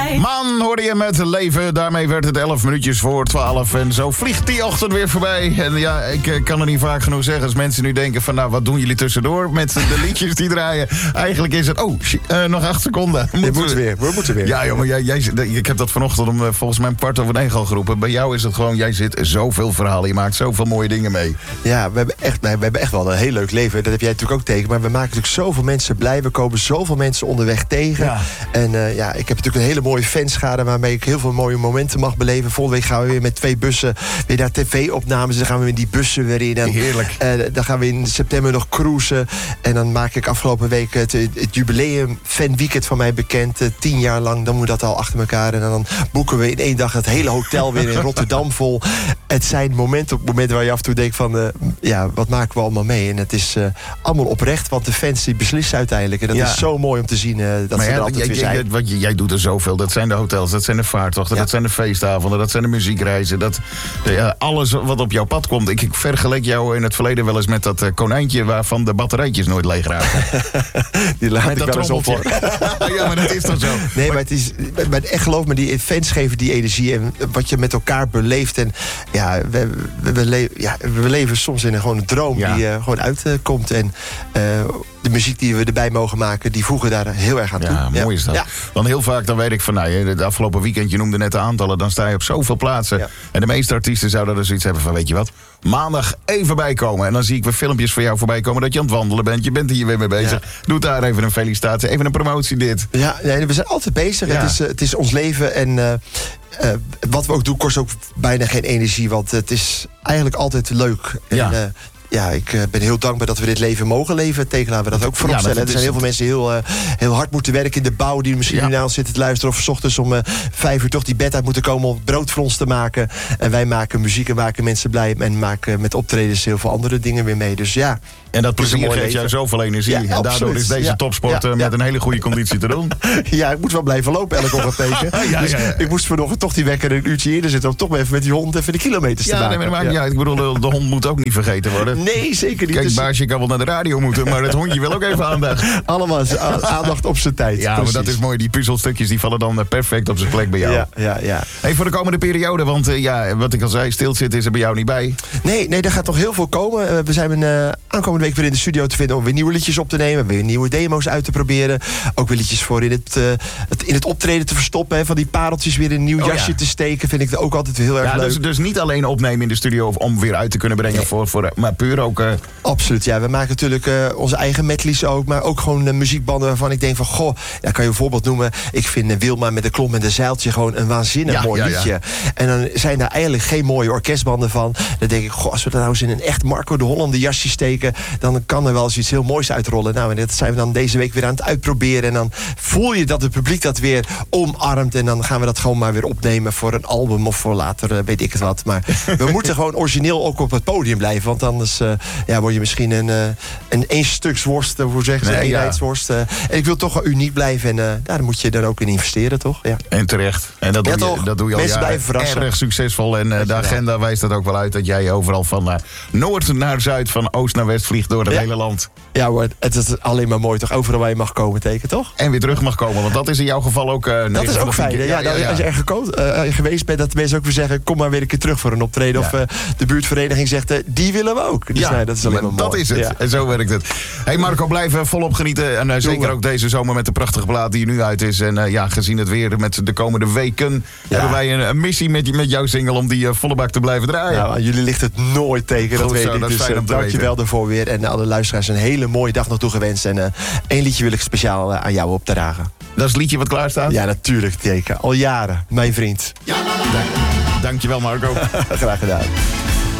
Maan hoorde je met Leven. Daarmee werd het 11 minuutjes voor 12. En zo vliegt die ochtend weer voorbij. En ja, ik kan er niet vaak genoeg zeggen. Als mensen nu denken van, nou, wat doen jullie tussendoor met de liedjes die draaien? Eigenlijk is het, nog 8 seconden. We moeten weer. Ja, joh, maar ik heb dat vanochtend om volgens mij 9:15 al geroepen. Bij jou is het gewoon, jij zit zoveel verhalen. Je maakt zoveel mooie dingen mee. Ja, we hebben echt wel een heel leuk leven. Dat heb jij natuurlijk ook tegen. Maar we maken natuurlijk zoveel mensen blij. We komen zoveel mensen onderweg tegen. Ja. En ik heb natuurlijk een hele mooie fanschade waarmee ik heel veel mooie momenten mag beleven. Volgende week gaan we weer met 2 bussen weer naar tv-opnames. Dan gaan we in die bussen weer in. En, heerlijk. Dan gaan we in september nog cruisen. En dan maak ik afgelopen week het jubileum fanweekend van mij bekend. 10 jaar lang, dan moet dat al achter elkaar. En dan boeken we in 1 dag het hele hotel weer in Rotterdam vol. Het zijn momenten waar je af en toe denkt van, wat maken we allemaal mee? En het is allemaal oprecht, want de fans die beslissen uiteindelijk. En dat is zo mooi om te zien dat ze er altijd weer zijn. Jij doet er zoveel. Dat zijn de hotels, dat zijn de vaartochten, dat zijn de feestavonden, dat zijn de muziekreizen. Alles wat op jouw pad komt. Ik vergeleek jou in het verleden wel eens met dat konijntje waarvan de batterijtjes nooit leeg raken. Die laat ik wel eens op, hoor. Ja, maar dat is toch zo. Nee, maar echt geloof me, die fans geven die energie en wat je met elkaar beleeft. En ja, we leven soms in gewoon een droom die gewoon uitkomt. En de muziek die we erbij mogen maken, die voegen daar heel erg aan toe. Ja, mooi is dat. Ja. Want heel vaak dan weet ik van, het afgelopen weekend, je noemde net de aantallen, dan sta je op zoveel plaatsen. Ja. En de meeste artiesten zouden er zoiets hebben van, weet je wat, maandag even bijkomen. En dan zie ik weer filmpjes van jou voorbij komen dat je aan het wandelen bent. Je bent hier weer mee bezig. Ja. Doe daar even een felicitatie, even een promotie dit. Ja, we zijn altijd bezig. Ja. Het is ons leven en wat we ook doen kost ook bijna geen energie, want het is eigenlijk altijd leuk. Ja. En, ik ben heel dankbaar dat we dit leven mogen leven. Laten we dat ook voorop stellen. Er zijn heel veel mensen heel hard moeten werken in de bouw, die misschien nu naar ons zitten te luisteren, of 's ochtends om 5 uur toch die bed uit moeten komen om brood voor ons te maken. En wij maken muziek en maken mensen blij en maken met optredens heel veel andere dingen weer mee. Dus ja. En dat plezier geeft jou zoveel energie. Ja, en daardoor is deze topsport met een hele goede conditie te doen. Ja, ik moet wel blijven lopen elke ochtend tegen. Dus ik moest vanochtend toch die wekker een uurtje eerder zitten om toch even met die hond even de kilometers te maken. Nee, maar dat maakt niet uit. Ik bedoel, de hond moet ook niet vergeten worden. Nee, zeker niet. Kijk, baasje kan wel naar de radio moeten, maar het hondje wil ook even aandacht. Allemaal aandacht op zijn tijd. Ja, precies. Maar dat is mooi. Die puzzelstukjes die vallen dan perfect op zijn plek bij jou. Ja. Hey, voor de komende periode, want wat ik al zei, stilzitten is er bij jou niet bij. Nee, daar gaat nog heel veel komen. We zijn aankomende week weer in de studio te vinden om weer nieuwe liedjes op te nemen, weer nieuwe demo's uit te proberen. Ook weer liedjes voor in het optreden te verstoppen. Hè, van die pareltjes weer in een nieuw jasje te steken, vind ik ook altijd heel erg leuk. Dus niet alleen opnemen in de studio om weer uit te kunnen brengen, maar puur ook... Absoluut, ja. We maken natuurlijk onze eigen medleys ook, maar ook gewoon muziekbanden waarvan ik denk van, goh, kan je een voorbeeld noemen. Ik vind Wilma met de klomp en de zeiltje gewoon een waanzinnig mooi liedje. Ja. En dan zijn daar eigenlijk geen mooie orkestbanden van. Dan denk ik, goh, als we dat nou eens in een echt Marco de Hollander jasje steken, dan kan er wel eens iets heel moois uitrollen. Nou, en dat zijn we dan deze week weer aan het uitproberen. En dan voel je dat het publiek dat weer omarmt. En dan gaan we dat gewoon maar weer opnemen voor een album of voor later, weet ik het wat. Maar we moeten gewoon origineel ook op het podium blijven. Want anders word je misschien een eenstuksworst, hoe zeggen ze, eenheidsworst. En ik wil toch wel uniek blijven. En daar moet je dan ook in investeren, toch? Ja. En terecht. En dat doe je al jaren erg succesvol. En de agenda wijst dat ook wel uit dat jij overal van noord naar zuid, van oost naar west vliegt door het hele land. Ja hoor, het is alleen maar mooi toch? Overal waar je mag komen toch? En weer terug mag komen, want dat is in jouw geval ook... dat is ook fijn. Als je er geweest bent, dat mensen ook weer zeggen, kom maar weer een keer terug voor een optreden. Ja. Of de buurtvereniging zegt, die willen we ook. Dus dat is alleen maar mooi. Dat is het. Ja. En zo werkt het. Hey Marco, blijf volop genieten. En zeker ook deze zomer met de prachtige plaat die er nu uit is. En gezien het weer met de komende weken, hebben wij een missie met jouw single om die volle bak te blijven draaien. Ja, jullie ligt het nooit tegen, dat weet ik. Dus dank je wel daarvoor weer. En alle luisteraars een hele mooie dag nog toegewenst. En 1 liedje wil ik speciaal aan jou opdragen. Dat is het liedje wat klaar staat? Ja, natuurlijk, teken. Al jaren, mijn vriend. Dankjewel, Marco. Graag gedaan.